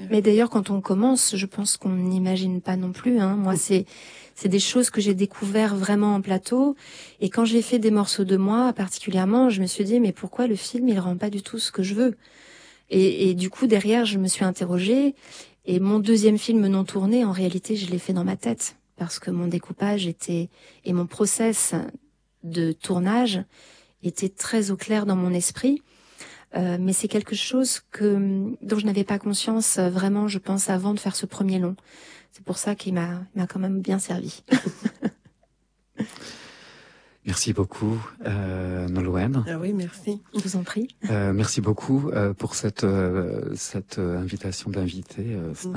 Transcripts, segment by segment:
Mais d'ailleurs, quand on commence, je pense qu'on n'imagine pas non plus. Moi, c'est des choses que j'ai découvert vraiment en plateau. Et quand j'ai fait des morceaux de moi, particulièrement, je me suis dit, mais pourquoi le film, il rend pas du tout ce que je veux? Et du coup, derrière, je me suis interrogée. Et mon deuxième film non tourné, en réalité, je l'ai fait dans ma tête. Parce que mon découpage et mon process de tournage était très au clair dans mon esprit. Mais c'est quelque chose dont je n'avais pas conscience vraiment, je pense, avant de faire ce premier long. C'est pour ça qu'il m'a quand même bien servi. Merci beaucoup, Nolwenn. Ah oui, merci. Je vous en prie. Merci beaucoup pour cette invitation d'inviter,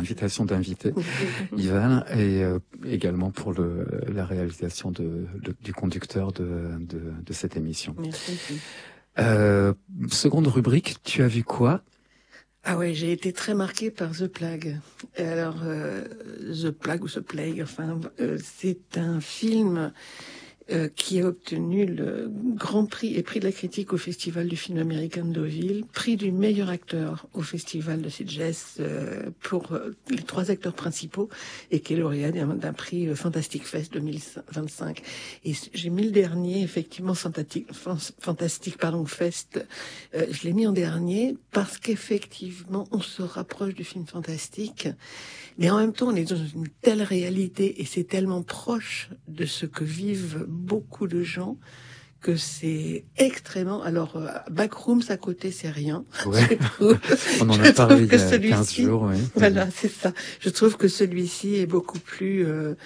Yvan, et également pour la réalisation du conducteur de cette émission. Merci. Seconde rubrique, tu as vu quoi? Ah ouais, j'ai été très marquée par The Plague. Et alors, The Plague ou The Plague, c'est un film qui a obtenu le grand prix et prix de la critique au Festival du film américain de Deauville, prix du meilleur acteur au Festival de Sitges pour les 3 acteurs principaux, et qui est lauréat d'un prix Fantastic Fest 2025. Et j'ai mis le dernier, effectivement, Fantastic Fest, je l'ai mis en dernier parce qu'effectivement, on se rapproche du film fantastique, mais en même temps, on est dans une telle réalité et c'est tellement proche de ce que vivent beaucoup de gens que c'est extrêmement... Alors, Backrooms à côté, c'est rien. Ouais. On en a parlé il y a 15 jours. Oui. Voilà, c'est ça. Je trouve que celui-ci est beaucoup plus...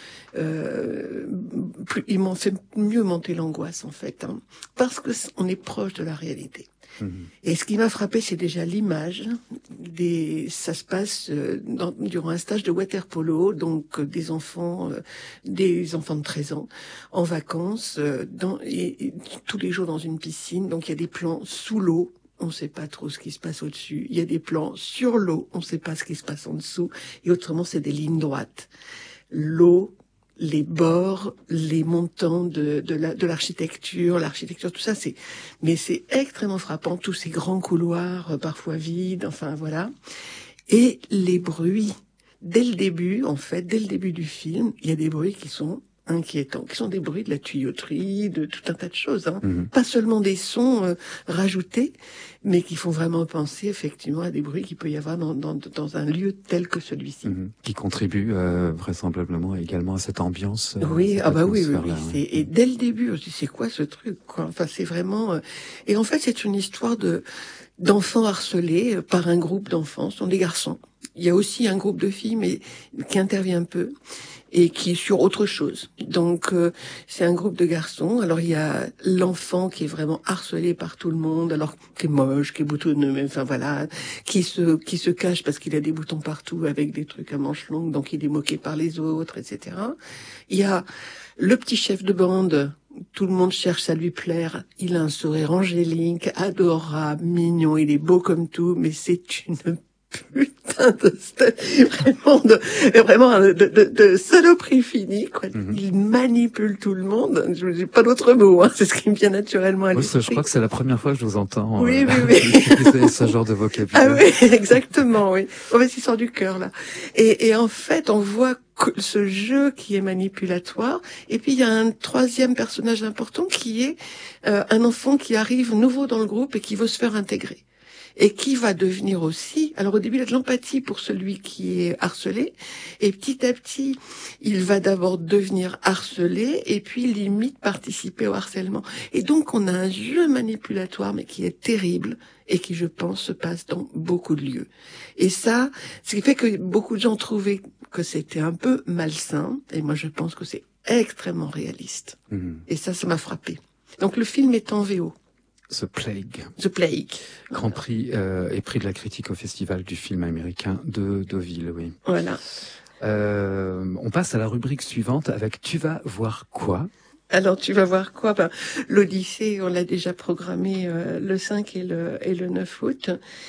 il m'en fait mieux monter l'angoisse, en fait. Parce que on est proche de la réalité. Et ce qui m'a frappé, c'est déjà l'image. Ça se passe durant un stage de water polo, donc des enfants de 13 ans en vacances, et tous les jours dans une piscine. Donc il y a des plans sous l'eau. On ne sait pas trop ce qui se passe au-dessus. Il y a des plans sur l'eau. On ne sait pas ce qui se passe en dessous. Et autrement, c'est des lignes droites. L'eau, les bords, les montants de l'architecture, tout ça, mais c'est extrêmement frappant, tous ces grands couloirs, parfois vides, enfin voilà. Et les bruits, dès le début du film, il y a des bruits qui sont inquiétants, qui sont des bruits de la tuyauterie, de tout un tas de choses, Pas seulement des sons rajoutés, mais qui font vraiment penser effectivement à des bruits qu'il peut y avoir dans un lieu tel que celui-ci. Qui contribue vraisemblablement également à cette ambiance. Oui, oui. Et dès le début, on se dit c'est quoi ce truc, quoi. Enfin, c'est vraiment. Et en fait, c'est une histoire d'enfants harcelés par un groupe d'enfants. Ce sont des garçons. Il y a aussi un groupe de filles, mais qui intervient un peu et qui est sur autre chose. Donc, c'est un groupe de garçons. Alors, il y a l'enfant qui est vraiment harcelé par tout le monde, alors qui est moche, qui est boutonneux, mais enfin voilà, qui se cache parce qu'il a des boutons partout avec des trucs à manches longues, donc il est moqué par les autres, etc. Il y a le petit chef de bande. Tout le monde cherche à lui plaire. Il a un sourire angélique, adorable, mignon. Il est beau comme tout, mais c'est une putain de saloperie finie, quoi. Il manipule tout le monde. Je n'ai pas d'autre mot, c'est ce qui me vient naturellement à l'esprit. Je crois que c'est la première fois que je vous entends oui. utiliser ce genre de vocabulaire. Ah oui, exactement, oui. On va s'y sort du cœur, là. Et en fait, on voit ce jeu qui est manipulatoire. Et puis, il y a un troisième personnage important qui est un enfant qui arrive nouveau dans le groupe et qui veut se faire intégrer. Et qui va devenir aussi, alors au début il a de l'empathie pour celui qui est harcelé, et petit à petit il va d'abord devenir harcelé, et puis limite participer au harcèlement. Et donc on a un jeu manipulatoire, mais qui est terrible, et qui je pense se passe dans beaucoup de lieux. Et ça, ce qui fait que beaucoup de gens trouvaient que c'était un peu malsain, et moi je pense que c'est extrêmement réaliste. Et ça m'a frappé. Donc le film est en VO. The Plague. Grand prix et prix de la critique au Festival du film américain de Deauville, oui. Voilà. On passe à la rubrique suivante avec Tu vas voir quoi? Alors, tu vas voir quoi? L'Odyssée, on l'a déjà programmé le 5 et le 9 août.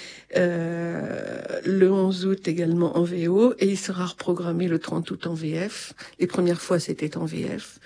Le 11 août également en VO, et il sera reprogrammé le 30 août en VF. Les premières fois, c'était en VF.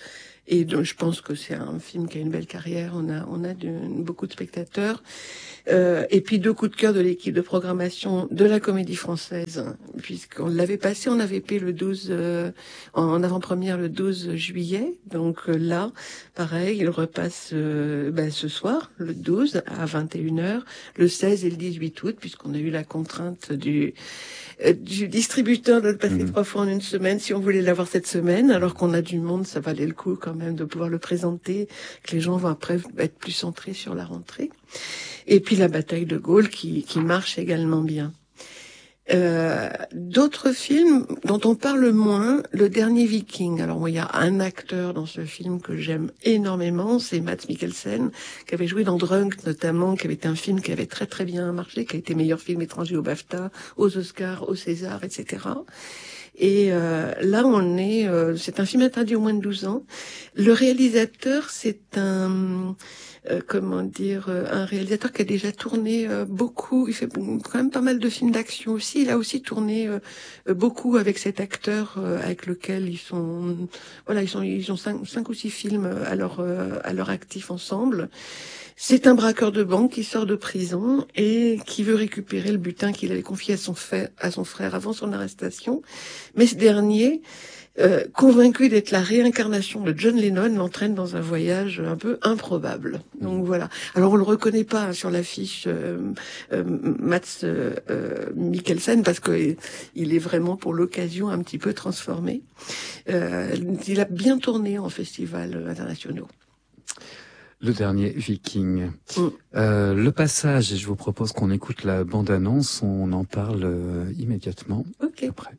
Et donc, je pense que c'est un film qui a une belle carrière. On a beaucoup de spectateurs. Et puis 2 coups de cœur de l'équipe de programmation de la Comédie Française, puisqu'on l'avait passé en AVP le 12, en avant-première le 12 juillet. Donc là, pareil, il repasse ce soir, le 12 à 21h, le 16 et le 18 août, puisqu'on a eu la contrainte du distributeur de le passer 3 fois en une semaine si on voulait l'avoir cette semaine, alors qu'on a du monde, ça valait le coup quand même de pouvoir le présenter, que les gens vont après être plus centrés sur la rentrée. Et puis la bataille de Gaulle qui marche également bien. D'autres films dont on parle moins, Le Dernier Viking. Alors moi, il y a un acteur dans ce film que j'aime énormément, c'est Mads Mikkelsen, qui avait joué dans Drunk notamment, qui avait été un film qui avait très très bien marché, qui a été meilleur film étranger au BAFTA, aux Oscars, au César, etc. Et là, c'est un film interdit aux moins de 12 ans. Le réalisateur, c'est un réalisateur qui a déjà tourné beaucoup. Il fait quand même pas mal de films d'action aussi. Il a aussi tourné beaucoup avec cet acteur avec lequel ils ont 5 ou 6 films à leur actif ensemble. C'est un braqueur de banque qui sort de prison et qui veut récupérer le butin qu'il avait confié à son frère avant son arrestation. Mais ce dernier, convaincu d'être la réincarnation de John Lennon, l'entraîne dans un voyage un peu improbable. Donc voilà. Alors on le reconnaît pas sur l'affiche Mads Mikkelsen parce que il est vraiment pour l'occasion un petit peu transformé. Il a bien tourné en festivals internationaux. Le Dernier Viking. Le passage, et je vous propose qu'on écoute la bande-annonce, on en parle immédiatement après.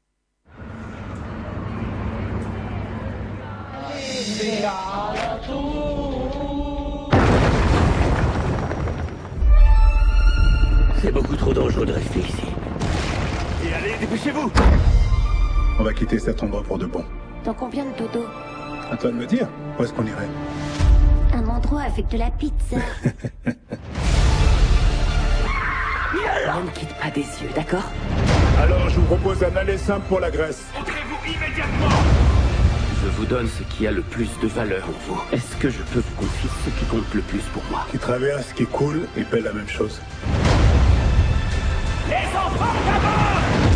C'est beaucoup trop dangereux de rester ici. Et allez, dépêchez-vous! On va quitter cet endroit pour de bon. Dans combien de dodo? À toi de me dire, où est-ce qu'on irait? Un endroit avec de la pizza. On ne quitte pas des yeux, d'accord? Alors, je vous propose un aller simple pour la Grèce. Montrez-vous immédiatement! Je vous donne ce qui a le plus de valeur pour vous. Est-ce que je peux vous confier ce qui compte le plus pour moi? Qui traverse, qui coule et paie la même chose. Les enfants d'abord!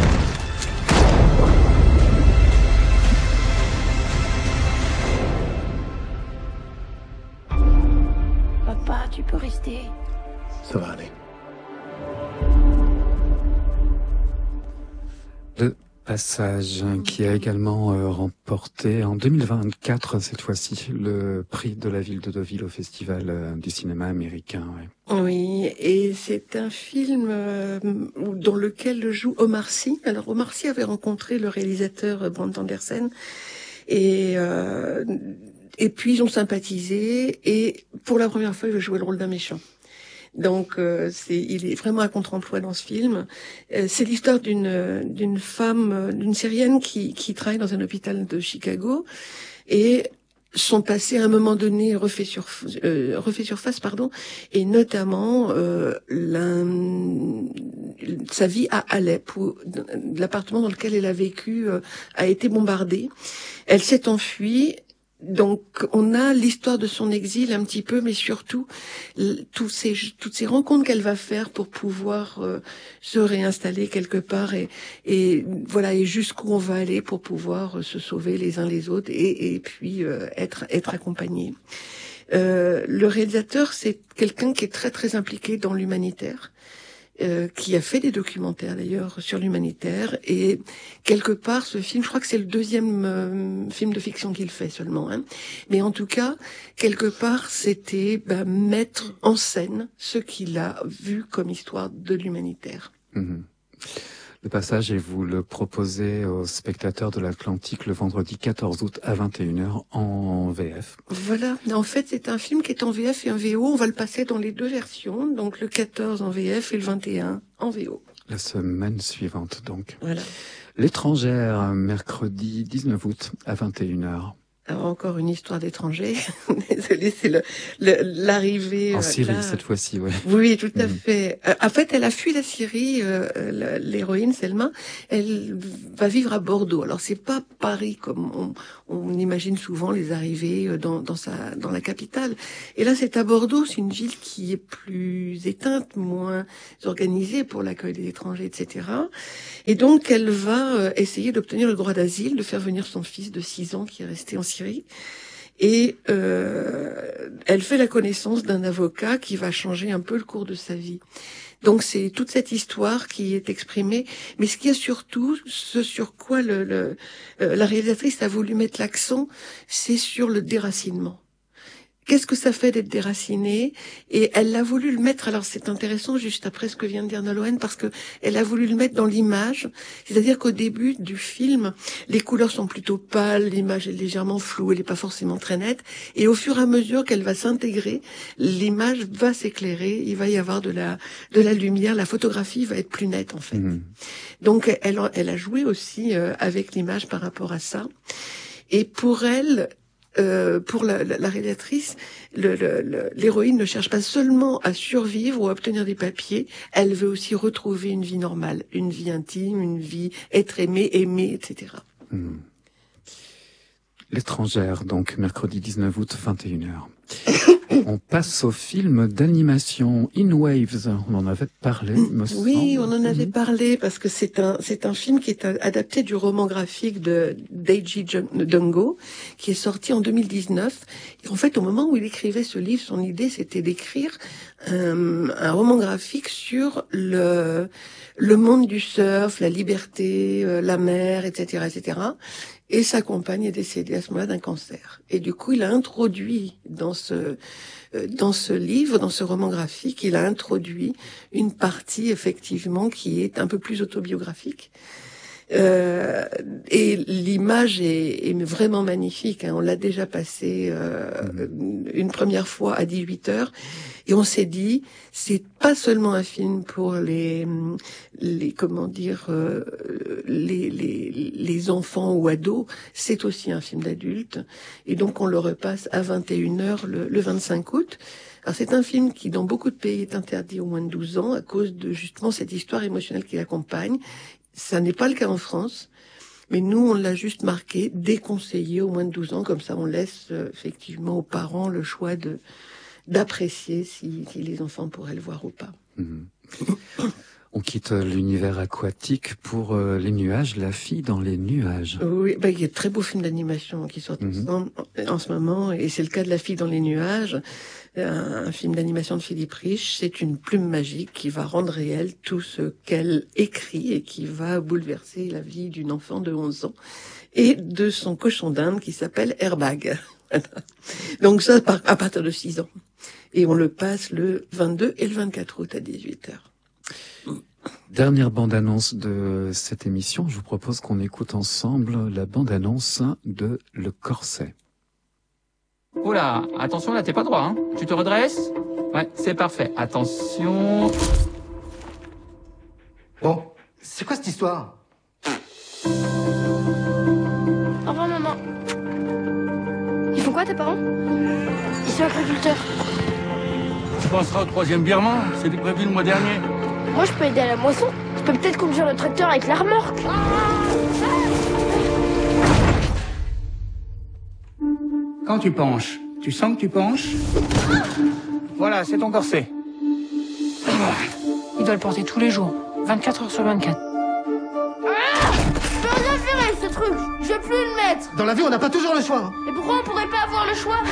Papa, tu peux rester. Ça va aller. Le Passage qui a également remporté en 2024 cette fois-ci le prix de la ville de Deauville au Festival du cinéma américain. Ouais. Oui, et c'est un film dans lequel joue Omar Sy. Alors Omar Sy avait rencontré le réalisateur Brent Anderson et puis ils ont sympathisé et pour la première fois il va jouer le rôle d'un méchant. Donc il est vraiment à contre-emploi dans ce film. C'est l'histoire d'une femme, d'une Syrienne qui travaille dans un hôpital de Chicago et son passé à un moment donné refait surface, et notamment sa vie à Alep, où l'appartement dans lequel elle a vécu a été bombardé. Elle s'est enfuie. Donc, on a l'histoire de son exil un petit peu, mais surtout toutes ces rencontres qu'elle va faire pour pouvoir se réinstaller quelque part et voilà, et jusqu'où on va aller pour pouvoir se sauver les uns les autres et puis être accompagné. Le réalisateur, c'est quelqu'un qui est très très impliqué dans l'humanitaire. Qui a fait des documentaires d'ailleurs sur l'humanitaire et quelque part ce film, je crois que c'est le deuxième film de fiction qu'il fait seulement, mais en tout cas quelque part c'était mettre en scène ce qu'il a vu comme histoire de l'humanitaire. Le Passage, et vous le proposez aux spectateurs de l'Atlantique le vendredi 14 août à 21h en VF. Voilà, en fait c'est un film qui est en VF et en VO, on va le passer dans les deux versions, donc le 14 en VF et le 21 en VO. La semaine suivante donc. Voilà. L'étrangère, mercredi 19 août à 21h. Alors encore une histoire d'étranger. Désolée, c'est l'arrivée en Syrie là. cette fois-ci, oui. Oui, tout à fait. En fait, elle a fui la Syrie. L'héroïne Selma, elle va vivre à Bordeaux. Alors c'est pas Paris comme on imagine souvent les arrivées dans la capitale. Et là, c'est à Bordeaux. C'est une ville qui est plus éteinte, moins organisée pour l'accueil des étrangers, etc. Et donc, elle va essayer d'obtenir le droit d'asile, de faire venir son fils de 6 ans qui est resté en Syrie. Et elle fait la connaissance d'un avocat qui va changer un peu le cours de sa vie. Donc c'est toute cette histoire qui est exprimée. Mais ce qu'il y a surtout, ce sur quoi la réalisatrice a voulu mettre l'accent, c'est sur le déracinement. Qu'est-ce que ça fait d'être déraciné? Et elle a voulu le mettre, alors c'est intéressant juste après ce que vient de dire Nolwenn, parce que elle a voulu le mettre dans l'image, c'est-à-dire qu'au début du film, les couleurs sont plutôt pâles, l'image est légèrement floue, elle n'est pas forcément très nette, et au fur et à mesure qu'elle va s'intégrer, l'image va s'éclairer, il va y avoir de la lumière, la photographie va être plus nette en fait. Donc elle a joué aussi avec l'image par rapport à ça, et pour elle, pour la réalisatrice, l'héroïne ne cherche pas seulement à survivre ou à obtenir des papiers, elle veut aussi retrouver une vie normale, une vie intime, une vie être aimée, etc. L'étrangère, donc, mercredi 19 août, 21h. On passe au film d'animation In Waves. On en avait parlé, me semble. Oui, on en avait parlé parce que c'est un film qui est adapté du roman graphique de Daiji Dongo, qui est sorti en 2019. Et en fait, au moment où il écrivait ce livre, son idée, c'était d'écrire un roman graphique sur le monde du surf, la liberté, la mer, etc., etc. Et sa compagne est décédée à ce moment-là d'un cancer. Et du coup, il a introduit dans ce livre, dans ce roman graphique, il a introduit une partie, effectivement, qui est un peu plus autobiographique. Et l'image est vraiment magnifique, hein. On l'a déjà passé une première fois à 18h. Et on s'est dit, c'est pas seulement un film pour les enfants ou ados, c'est aussi un film d'adulte. Et donc on le repasse à 21h le 25 août. Alors c'est un film qui, dans beaucoup de pays, est interdit aux moins de 12 ans à cause de justement cette histoire émotionnelle qui l'accompagne. Ça n'est pas le cas en France. Mais nous, on l'a juste marqué, déconseillé aux moins de 12 ans. Comme ça, on laisse effectivement aux parents le choix d'apprécier si les enfants pourraient le voir ou pas. On quitte l'univers aquatique pour les nuages, La fille dans les nuages. Oui, il y a de très beaux films d'animation qui sortent en ce moment, et c'est le cas de La fille dans les nuages, un film d'animation de Philippe Rich. C'est une plume magique qui va rendre réel tout ce qu'elle écrit et qui va bouleverser la vie d'une enfant de 11 ans et de son cochon d'Inde qui s'appelle Airbag. Donc ça, à partir de 6 ans. Et on le passe le 22 et le 24 août à 18h. Dernière bande-annonce de cette émission, je vous propose qu'on écoute ensemble la bande-annonce de Le Corset. Oula, attention là, t'es pas droit, hein. Tu te redresses? Ouais, c'est parfait. Attention. Bon, c'est quoi cette histoire? Au revoir, maman. Ils font quoi, tes parents? Ils sont agriculteurs. Tu penseras au 3e virement? C'était prévu le mois dernier. Moi, je peux aider à la moisson. Je peux peut-être conduire le tracteur avec la remorque. Quand tu penches, tu sens que tu penches? Voilà, c'est ton corset. Il doit le porter tous les jours, 24 heures sur 24. Je peux rien faire avec ce truc. Je vais plus le mettre. Dans la vie, on n'a pas toujours le choix. Et pourquoi on pourrait pas avoir le choix?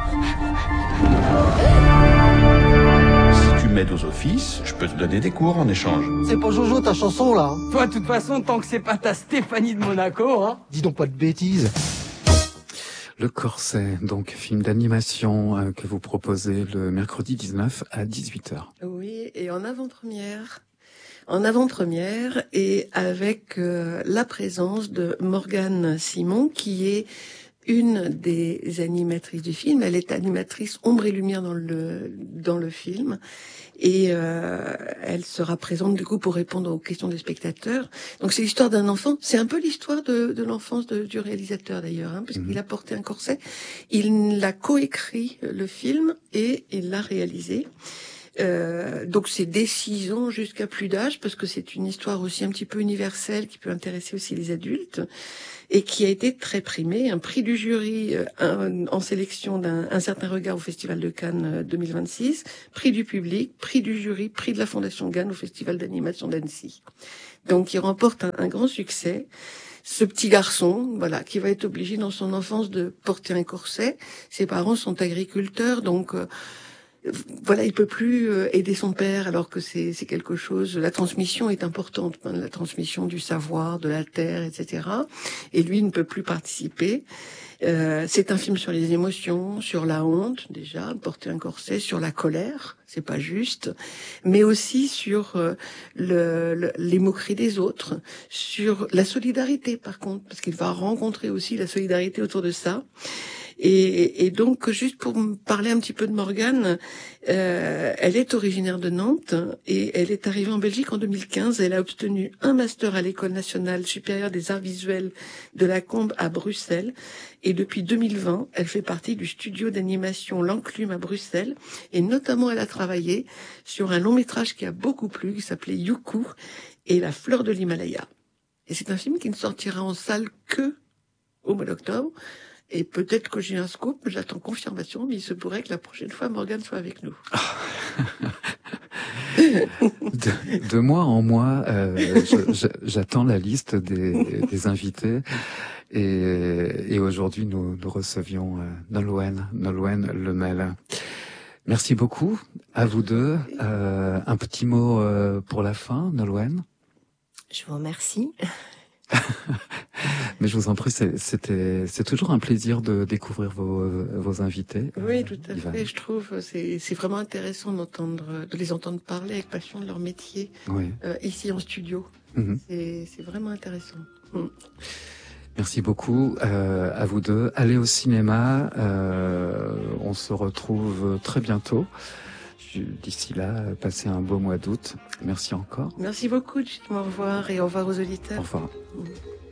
Si tu m'aides aux offices, je peux te donner des cours en échange. C'est pas Jojo ta chanson là. Toi, de toute façon, tant que c'est pas ta Stéphanie de Monaco, hein. Dis donc pas de bêtises. Le Corset, donc film d'animation que vous proposez le mercredi 19 à 18h. Oui, et en avant-première et avec la présence de Morgane Simon, qui est une des animatrices du film. Elle est animatrice ombre et lumière dans le film. Et elle sera présente du coup pour répondre aux questions des spectateurs. Donc c'est l'histoire d'un enfant. C'est un peu l'histoire de l'enfance du réalisateur d'ailleurs, hein, puisqu'il a porté un corset. Il l'a coécrit le film et il l'a réalisé. Donc c'est dès 6 ans jusqu'à plus d'âge, parce que c'est une histoire aussi un petit peu universelle qui peut intéresser aussi les adultes, et qui a été très primée. Un prix du jury en sélection d'un certain regard au Festival de Cannes 2026, prix du public, prix du jury, prix de la Fondation Cannes au Festival d'animation d'Annecy. Donc il remporte un grand succès. Ce petit garçon, voilà, qui va être obligé dans son enfance de porter un corset. Ses parents sont agriculteurs, donc voilà, il peut plus aider son père, alors que c'est quelque chose. La transmission est importante, la transmission du savoir, de la terre, etc. Et lui ne peut plus participer. C'est un film sur les émotions, sur la honte déjà, porter un corset, sur la colère, c'est pas juste, mais aussi sur les moqueries des autres, sur la solidarité par contre, parce qu'il va rencontrer aussi la solidarité autour de ça. Et donc, juste pour me parler un petit peu de Morgane, elle est originaire de Nantes et elle est arrivée en Belgique en 2015. Elle a obtenu un master à l'École nationale supérieure des arts visuels de la Combe à Bruxelles. Et depuis 2020, elle fait partie du studio d'animation L'Enclume à Bruxelles. Et notamment, elle a travaillé sur un long métrage qui a beaucoup plu, qui s'appelait Youkou et la fleur de l'Himalaya. Et c'est un film qui ne sortira en salle que au mois d'octobre. Et peut-être que j'ai un scoop, j'attends confirmation, mais il se pourrait que la prochaine fois, Morgane soit avec nous. De mois en mois, j'attends la liste des invités. Et aujourd'hui, nous recevions Nolwenn Lemel. Merci beaucoup à vous deux. Un petit mot pour la fin, Nolwenn. Je vous remercie. Mais je vous en prie, c'est toujours un plaisir de découvrir vos invités. Oui, tout à fait. Je trouve c'est vraiment intéressant de les entendre parler avec passion de leur métier, oui. Ici en studio. C'est vraiment intéressant. Merci beaucoup à vous deux. Allez au cinéma. On se retrouve très bientôt. D'ici là, passez un beau mois d'août. Merci encore. Merci beaucoup, Jim. Au revoir et au revoir aux auditeurs. Au revoir.